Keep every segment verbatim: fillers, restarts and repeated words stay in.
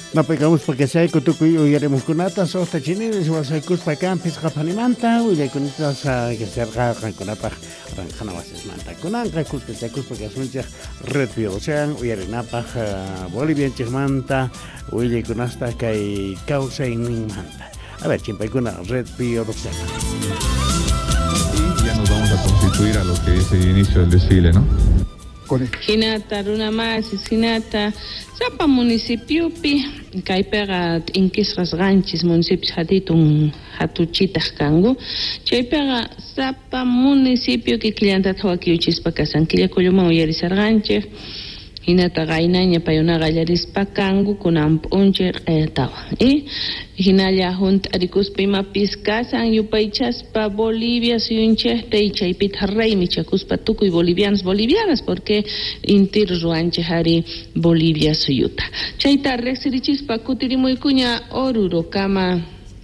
No pegamos porque se hay que uyaremos con atas o hasta chineres o se cuspa campis japanimanta o ya con estas que se arrancan con apa arrancan a bases manta con anca cuspa se cuspa que son ya red bio sean uyarenapa Bolivia chimanta o ya con hasta que causa en manta. A ver, chimpa con una red bio docena. Y ya nos vamos a constituir a lo que es el inicio del desfile, ¿no? Hinata runa más hinata sapa municipio pi kai pega inkisras ranchis municipios hatitun hatuchitas kango chay pega sapa municipio que clienta tawaki uchispa kasankilla koluma uyarisar ranche hinata gainaña payuna gallarispa kango kunam unche tawa y hinalla junt arikus pima piskasan yupaychaspa Bolivia suyunche te chaypit harrey michakuspa tukuy bolivianos bolivianas porque intir ruanche hari Bolivia suyuta chayta rexirichispa kutirimuy kuña oruro kama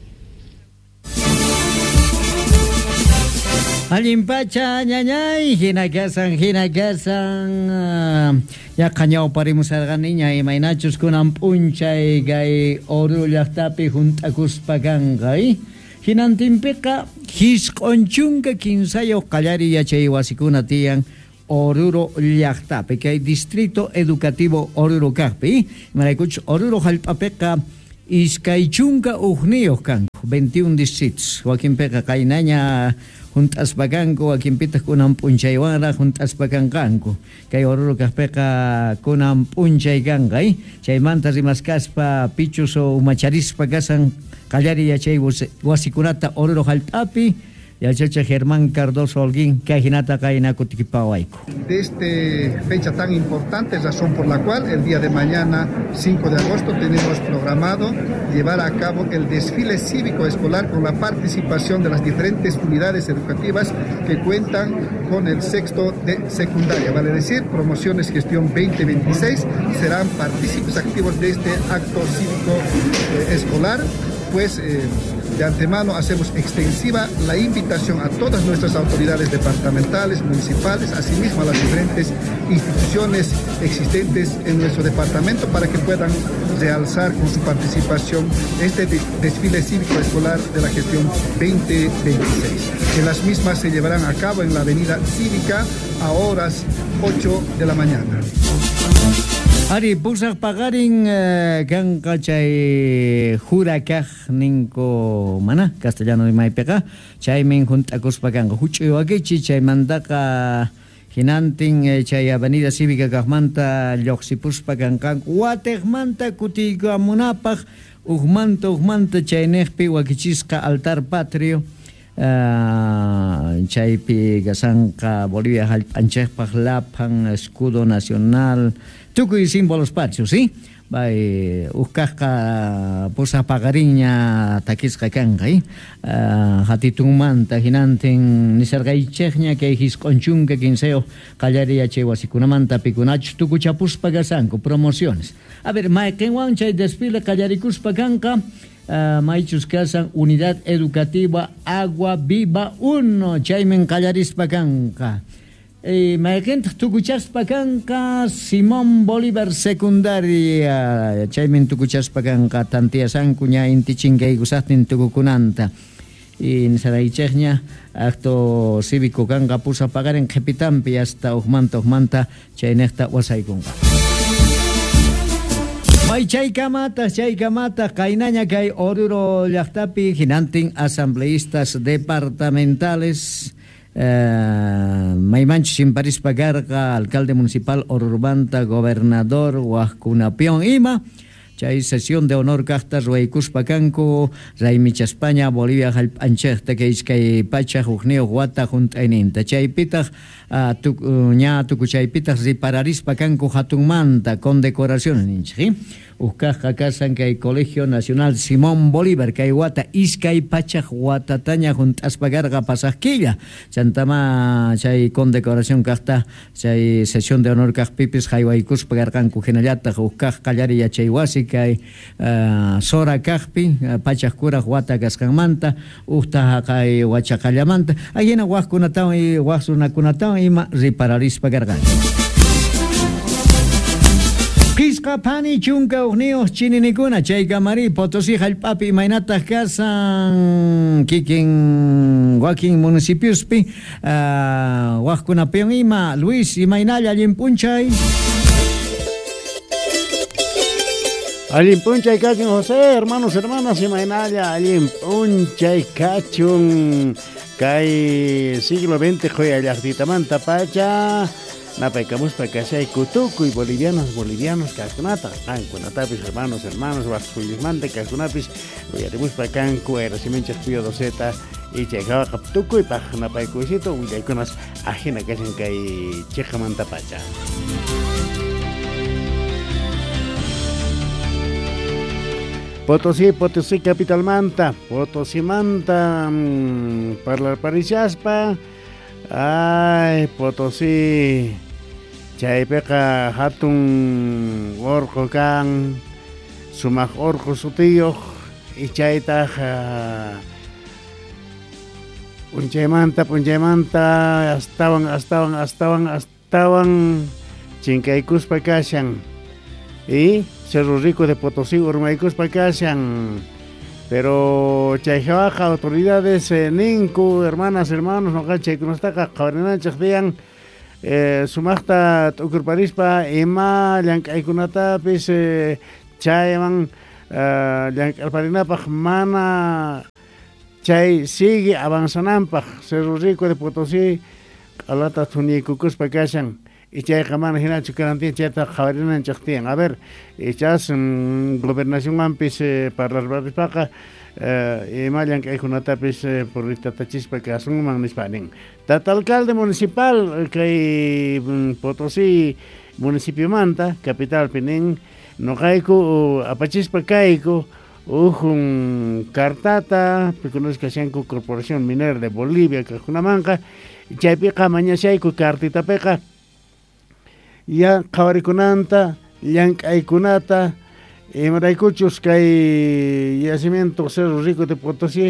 Alimpacha ñañay hinakasan hinakasan ya kañaw parimusarqa niña imaynachus kunan p'unchay kay Oruro llaqtapi juntakuspa kanqay hinantinpiqa hisq'unchunqa kinsayuq qallari yachay wasikuna tiyan Oruro llaqtapi kay distrito educativo Oruro kaqpi imaraykuchus Oruro hallp'apiqa iskay chunka uqniyuq kanku veintiún distritos wakinpiqa qaynaña juntas baganko akinpitas kunan punchaywanra juntas bagankanku kay Oruro kaqpiqa kunan punchay kankay chaymanta rimaskaspa pichus o umacharispa kasan qallari yachay wasikunata Oruro hallp'api yachacha Germán Cardoso Holguín kajinata kayna kutikipawayku. De esta fecha tan importante, razón por la cual el día de mañana, cinco de agosto, tenemos programado llevar a cabo el desfile cívico escolar con la participación de las diferentes unidades educativas que cuentan con el sexto de secundaria. Vale decir, promociones gestión veinte veintiséis serán partícipes activos de este acto cívico eh, escolar, pues eh, de antemano hacemos extensiva la invitación a todas nuestras autoridades departamentales, municipales, asimismo a las diferentes instituciones existentes en nuestro departamento para que puedan realzar con su participación este desfile cívico escolar de la gestión veinte veintiséis. En las mismas se llevarán a cabo en la avenida Cívica a horas ocho de la mañana. Ari pusaq pagarin kanqa chay jurakaq ninko mana castellano rimaypiqa chaymin juntakuspa kanqa huch'uy wakichi chaymantaqa hinantin chay avenida cívica kaqmanta lluqsipuspa kanqanku watiqmanta kutiykamunapaq uqmanta uqmanta chayniqpi wakichisqa altar patrio Uh, chaypi gasanqa Bolivia hallp'anchikpaq lapan escudo nacional tukuy símbolos patrios, ¿sí? Bay uqaqqa pusaq paqariña takisqa kanqay uh, hatitunmanta hinantin nisarqaychikña kay hisq'unchunqa kinsayuq qallari yachay wasikunamanta pikunachus tukuchapuspa kasanku promociones. A ver, mayqinwan chay desfile qallarikuspa kanqa Uh, maichus kasan unidad educativa Agua Viva uno chaymen qallarispa kanqa eh, maykintaq tukuchaspa kanqa Simón Bolívar secundaria chaymen tukuchaspa kanqa tantiyasanku ña inti chinkaygusaqtin tukukunanta y nisaraychikña acto cívico kanqa pusa pagaren qhipitanpi hasta uqmanta uqmanta chayniqta wasaykunqa. May chay kamata, chay kamata, kaynaña kay Oruro llaqtapi hinantin asambleístas departamentales uh, maymanchu simparispa karqa alcalde municipal Orurumanta, gobernador waqkunapiwan ima chay sesión de honor kaqta ruwaykuspa kanku raymicha España Bolivia hallp'anchikta kay iskay pachaq uqniyuq wata junt'ayninta chaypitaq uh, tuk, uh, ña tukuchaypitaq ripararispa kanku hatunmanta condecoraciones ninchik uqaqqa kasan kay Colegio Nacional Simón Bolívar kay wata iskay pachaq watataña junt'aspa karqa pasaq killa chantama chay condecoración kaqta chay sesión de honor kaqpipis haywaykuspa karqanku hinallataq uqaq qallari yachay wasi kay uh, sora kaqpi uh, pachaq kuraq wata kasqanmanta uqtaqa kay wachaqallamanta ayina waqkunatawan y waqsunakunatawan ima ripararispa karqanku. Nisqa pani chunka uqniyuq chininikuna chaykamari Potosí hallp'api imaynataq kasan kikin wakin municipiospi uh, waqkunapiwan ima Luis imaynalla allin p'unchay. Allin p'unchay kachun José, hermanos, hermanas, imaynalla allin p'unchay kachun kay siglo veinte qoya llaqtitamanta pacha napaykamuspa kashay kutukuy bolivianos bolivianos kaskunata kankunatapis hermanos hermanos wasquyismanta kaskunapis uyarimuspa kanku ayrasiminchaq Pío doceta y chayqa tukuypaq napaykuysito willaykunas ajina kashan kay chiqamanta pacha. Potosí, Potosí capital manta, Potosí manta mmm, parlar parishaspa, ay Potosí, chaypeqa hatun orqo kan, sumaq orqo sutiyuq, y chaytaq punchaymanta, punchaymanta, astawan, astawan, astawan, astawan, chinkaykuspa kashan, y Cerro Rico de Potosí, urmaykuspa kashan, pero chayjawaqa autoridades eh, ninku, hermanas, hermanos, noqa chaykunastaqa qhawrinanchaq tiyan eh, sumaqta t'ukurparispa ima llank'aykunatapis eh, chayman uh, llank'arparinapaq mana chay sigue avanzananpaq Cerro Rico de Potosí q'alata thuniykukuspa kashan. Y chayqa mana hinachu karantin chayta qhawrinanchaq tiyan. A ver, ichas um, gobernación mampis eh, parlarparispaqa eh, ima llank'aykunatapis eh, purritatachispa kasunman nispanin. Tata alcalde municipal kay um, Potosí municipio manta, capital pinin, noqayku apachispa kayku ujun cartata, pikunusqashanku Corporación Minera de Bolivia kaqkunamanqa, chaypiqa mañashayku cartitapiqa ya qhawarikunanta llank'aykunata imaraykuchus kay yacimiento Cerro Rico de Potosí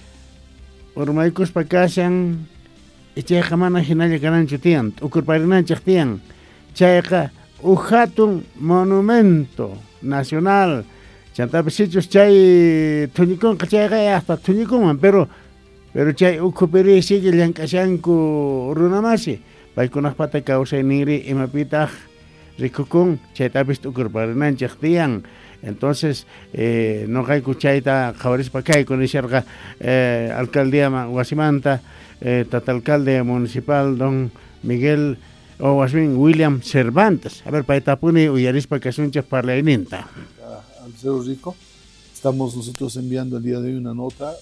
urmaykuspa kashan y chayqa mana hinalla kananchu tiyan t'ukurparinanchaq tiyan chayqa uhatun monumento nacional chantapis sichus chay thuñikunqa chayqa hasta thuñikunman pero pero chay ukupiri sigue llank'ashanku runamasi paykunaqpata kawsayninri imapitaq rikukun chaytapis t'ukurparinanchaq tiyan. Entonces eh, noqayku chayta qhawarispa kayku nisharqa eh, alcaldía wasimanta eh, tatalcalde municipal don Miguel o wasmin William Cervantes. A ver, paytapuni uyarispa kasunchaq parlayninta. Al Cerro Rico estamos nosotros enviando el día de hoy una nota,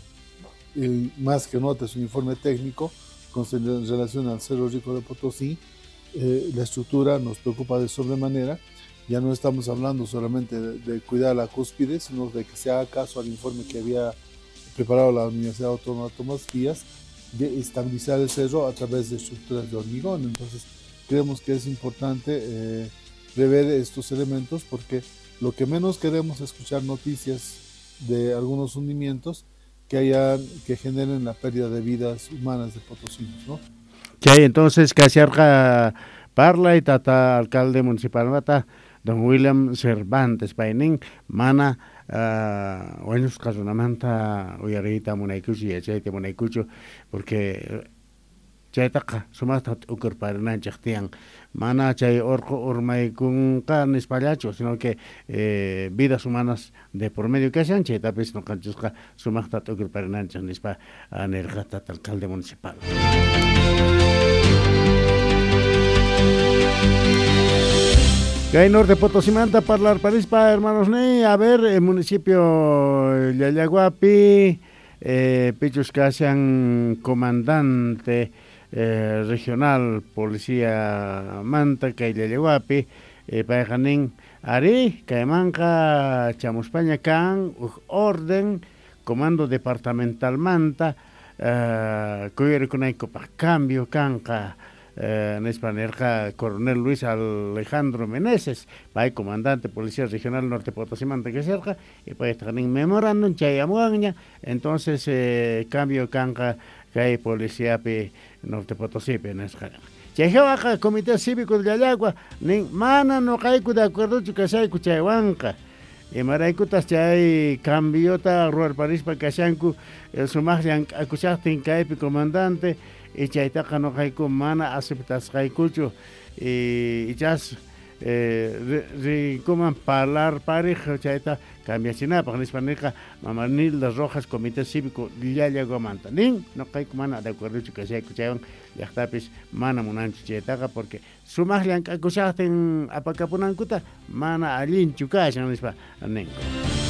y más que nota es un informe técnico con relación al Cerro Rico de Potosí. Eh, la estructura nos preocupa de sobremanera. Ya no estamos hablando solamente de, de cuidar la cúspide, sino de que se haga caso al informe que había preparado la Universidad Autónoma de Tomás Díaz de estabilizar el cerro a través de estructuras de hormigón. Entonces creemos que es importante eh, prever estos elementos, porque lo que menos queremos es escuchar noticias de algunos hundimientos que hayan, que generen la pérdida de vidas humanas de potosinos, ¿no? Chay, entonces, Casiarca parla y tata alcalde municipal mata don William Cervantes painin mana wañus uh, kasunamanta uyarita munaykuchu yachayta munaykuchu porque chaytaqa sumasta ukurparinanchaq tiyan mana chay orqo urmaykunqa nispallachu, sino que eh, vidas humanas de por medio kashan chaytapis noqanchusqa sumaqta ukurparinanchaq nispa nirqa tata alcalde municipal. Kay norte Potosimanta parlar parispa hermanos ne a ver el municipio Yayaguapi eh, pichus kashan comandante eh, regional policía manta kay Yayaguapi eh, payqanin ari kaymanqa chamuspaña kan orden comando departamental manta eh, kuyarikunaykupak cambio kanqa Eh, Nespanerja Coronel Luis Alejandro Meneses, pay comandante Policía Regional Norte Potosimanta que cerca, y pues también memorándum chayamuaña, entonces eh, cambio canca que hay Policía P Norte Potosí, Nesjara. chayqa comité cívico de Llallagua nin mana noqayku de acuerdo kasayku chaywanqa imaraykutas chay cambiota ruarparispa kashanku sumaqllan acuchaqtin kaypi comandante y chaytaqa noqayku mana aceptasqaykuchu y chas rikuman parlar pareja chayta cambiachinapaq nispanika Mamanilda Rojas comité cívico Llallaguamanta nin noqayku mana de acuerdochu kasayku chaywan llaqtapis mana munanchu chaytaqa porque sumaqllan k'akushaqtin apakapunankuta mana allinchu kashan nispa ninku.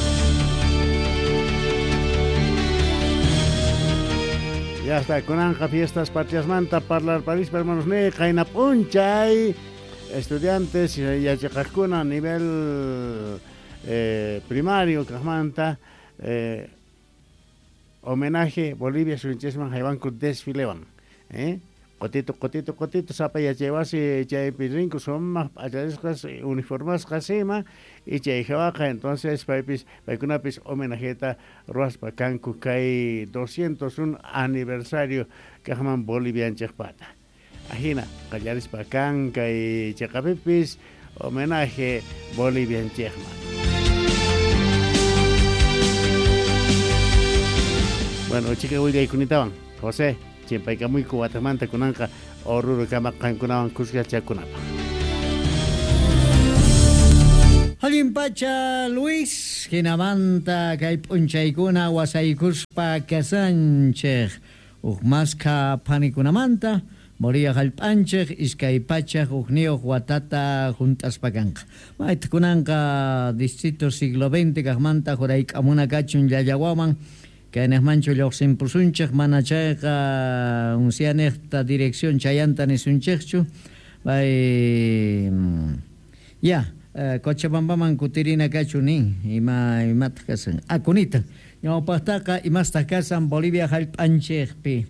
Ya está, kunanqa fiestas patrias manta parlar parispa hermanos ne qayna p'unchay estudiantes yachaqqakuna a nivel eh, primario kaqmanta eh, homenaje Bolivia sunchesman haywanku desfilewan eh Cotito, cotito, cotito, sapa ya llevase chay pirrinco son más allá uniformas casema y chay jawaca entonces paipis paicunapis homenajeta ruaspa cancu kai doscientos un aniversario que llaman Bolivian chepata. Ajina, callaris pa canca y chacapipis homenaje Bolivian chepma. Bueno, chica voy de kunitaban, José. Siempre que muy cuatamanta kunanka oruro kama kankunawan kusga chakunapa. Halimpacha Luis hinamanta kay punchaykuna wasaykuspa kasanchej uqmasqa panikunamanta Moria halpanchej iskaypachaj uqniyuq watata juntaspa kanqa. Mayta kunanqa distrito siglo veinte kaqmanta jurayk'amuna kachun Llallaguaman Kainas mancho lloqsin pusunchaq mana chayqa uncianesta dirección chayanta ni sunchaqchu bay ya Cochabambaman kutirina kachu nin ima imata kasan akunita ñawpaqtaqa imasta kasan Bolivia hallp'anchikpi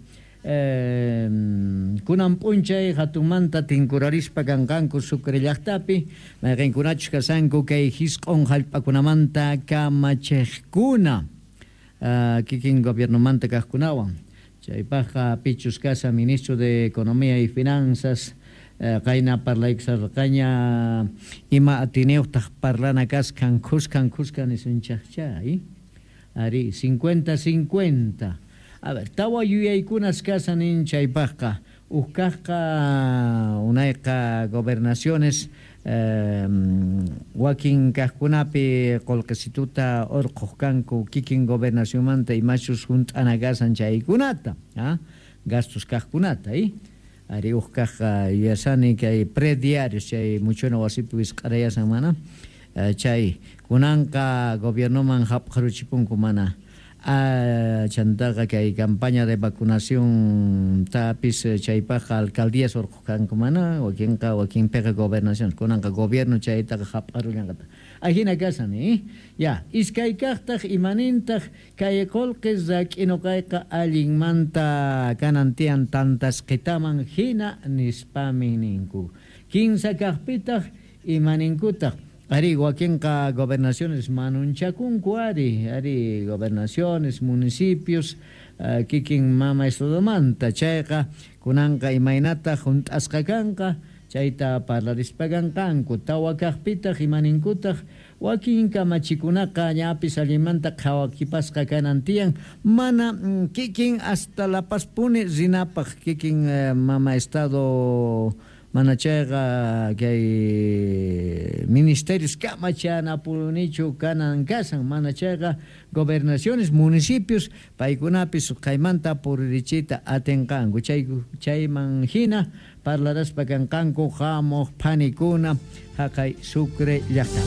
kunan p'unchay hatunmanta tinkurarispa kanqanku Sucre llaqtapi mayqinkunachus kasanku kay hisq'un hallp'akunamanta kamachiqkuna Uh, kikin gobierno manta kaqkunawan chaypaqa Pichus Casa ministro de Economía y Finanzas uh, qayna parlayk'sarqaña ima atineuqtaq parlana kasqan qusqan qusqan nisunchaqchay ari cincuenta cincuenta a ver tawa yuyaykunas kasanin chaypaqa uqkaqqa unayqa gobernaciones Um, wakin kaqkunapi qolqisituta urquq kanku kikin gobernación manta imachus junt'ana kasan chaykunata ¿ah? gastos kaqkunata ¿eh? ari uqkaqqa yasani kay prediarios chay muchuna wasipi wisq'arayasan mana uh, chay kunanqa gobiernoman hapqaruchipunku mana a chantaqa kay campaña de vacunación tapis chaypaqa alcaldías urqukanku mana wakinqa wakinpiqa gobernación kunanqa gobierno chaytaqa hap'arullanqata ajina kasan eh ya iskay kaqtaq imanintaq kay qolqis zak'inuqayqa allinmanta kanantian tantasqitaman hina nispami ninku quince kaqpitaq imaninkutaq Ari wakinqa gobernaciones manunchakunku ari ari gobernaciones municipios uh, kikin mama estudomanta chayqa kunanqa imaynata junt'asqa kanqa chayta parlarispa kanqanku tawa kaqpitaq imaninkutaq wakin kamachikunaqa ñapis allimanta qhawakipasqa kanantiyan mana mm, kikin hasta la paspuni rinapaq kikin uh, mama estado mana chayqa kay ministerios kamachanapunichu kanan kasan mana chayqa gobernaciones municipios paykunapis qaymanta puririchita atenqanku chay chayman hina parlaraspa kanqanku hamuq panikuna haqay Sucre llaqta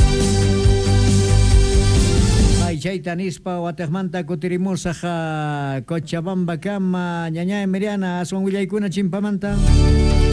chayta nispa wataqmanta kutirimusaqa Cochabamba kama ñañay Miriana aswan willaykuna chimpamanta